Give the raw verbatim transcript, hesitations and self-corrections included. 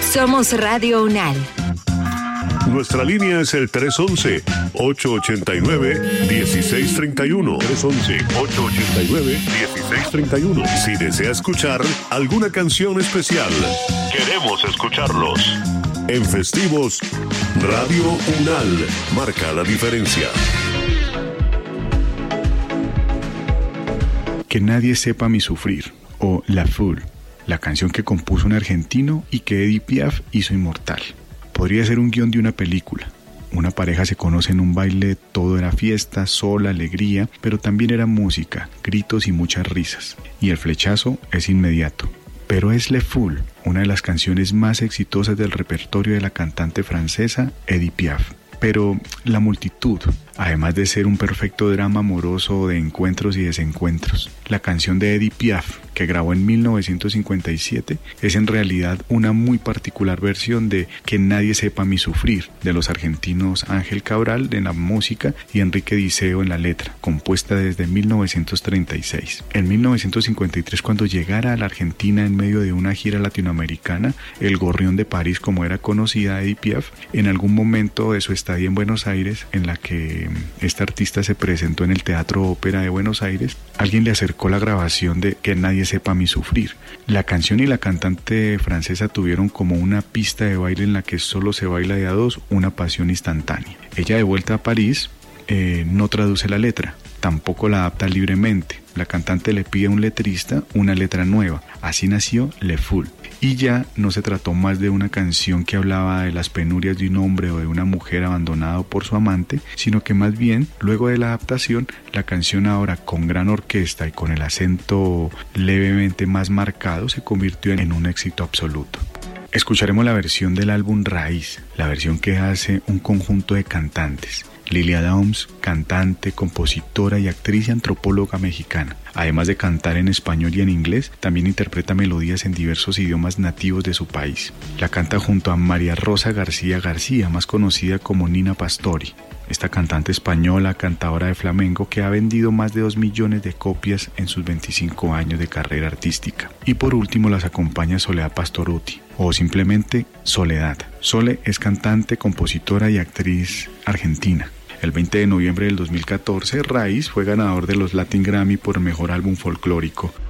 Somos Radio UNAL. Nuestra línea es el tres once, ocho ochenta y nueve, dieciséis treinta y uno. tres once, ocho ochenta y nueve, dieciséis treinta y uno. Si desea escuchar alguna canción especial, queremos escucharlos. En festivos, Radio UNAL marca la diferencia. Que nadie sepa mi sufrir, o La Foule, la canción que compuso un argentino y que Edith Piaf hizo inmortal. Podría ser un guión de una película. Una pareja se conoce en un baile, todo era fiesta, sol, alegría, pero también era música, gritos y muchas risas. Y el flechazo es inmediato. Pero es La Foule, una de las canciones más exitosas del repertorio de la cantante francesa Edith Piaf. Pero la multitud, además de ser un perfecto drama amoroso de encuentros y desencuentros, la canción de Edith Piaf, que grabó en mil novecientos cincuenta y siete, es en realidad una muy particular versión de Que nadie sepa mi sufrir, de los argentinos Ángel Cabral en la música y Enrique Diceo en la letra, compuesta desde mil novecientos treinta y seis. En mil novecientos cincuenta y tres, cuando llegara a la Argentina en medio de una gira latinoamericana, el Gorrión de París, como era conocida Edith Piaf, en algún momento de su estadía en Buenos Aires, en la que esta artista se presentó en el Teatro Ópera de Buenos Aires, alguien le acercó la grabación de Que nadie sepa mi sufrir. La canción y la cantante francesa tuvieron como una pista de baile en la que solo se baila de a dos, una pasión instantánea. Ella, de vuelta a París, eh, no traduce la letra, tampoco la adapta libremente. La cantante le pide a un letrista una letra nueva. Así nació La Foule. Y ya no se trató más de una canción que hablaba de las penurias de un hombre o de una mujer abandonado por su amante, sino que más bien, luego de la adaptación, la canción ahora con gran orquesta y con el acento levemente más marcado se convirtió en un éxito absoluto. Escucharemos la versión del álbum Raíz, la versión que hace un conjunto de cantantes. Lilia Downs, cantante, compositora y actriz y antropóloga mexicana. Además de cantar en español y en inglés, también interpreta melodías en diversos idiomas nativos de su país. La canta junto a María Rosa García García, más conocida como Nina Pastori. Esta cantante española, cantadora de flamenco, que ha vendido más de dos millones de copias en sus veinticinco años de carrera artística. Y por último las acompaña Soledad Pastorutti, o simplemente Soledad. Sole es cantante, compositora y actriz argentina. El veinte de noviembre del dos mil catorce, Raíz fue ganador de los Latin Grammy por Mejor Álbum Folclórico.